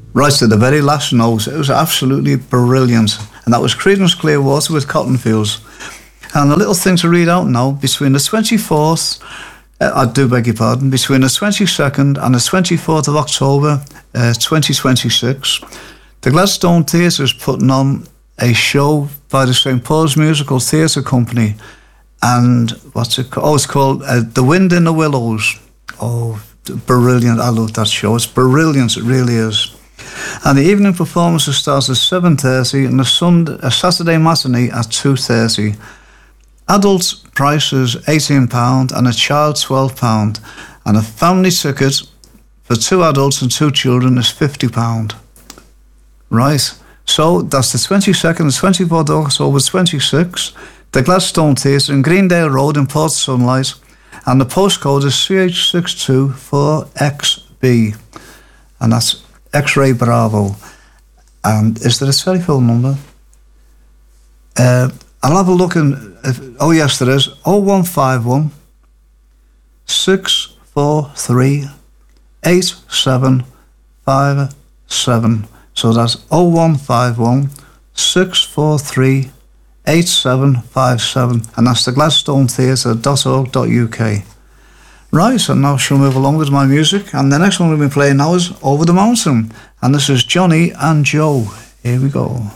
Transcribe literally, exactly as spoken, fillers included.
right to the very last note. It was absolutely brilliant. And that was Creedence Clearwater with Cotton Fields. And a little thing to read out now, between the twenty-fourth, uh, I do beg your pardon, between the twenty-second and the twenty-fourth of October, uh, twenty twenty-six, the Gladstone Theatre is putting on a show by the Saint Paul's Musical Theatre Company. And what's it called? Oh, it's called uh, The Wind in the Willows. Oh, brilliant. I love that show. It's brilliant, it really is. And the evening performances starts at seven thirty and the Sunday, a Saturday matinee at two thirty. Adult price is eighteen pounds and a child twelve pounds. And a family ticket for two adults and two children is fifty pounds. Right, so that's the twenty-second and twenty-fourth of October twenty-six, the Gladstone Theatre in Greendale Road in Port Sunlight, and the postcode is C H six two four X B, and that's X-Ray Bravo. And is there a telephone number? Uh, I'll have a look in, if, oh yes there is, oh one five one, six four three, eight seven five seven. So that's oh one five one, six four three, eight seven five seven, and that's the gladstone theatre dot org dot U K. Right, so now she'll move along with my music, and the next one we'll be playing now is Over the Mountain, and this is Johnny and Joe. Here we go.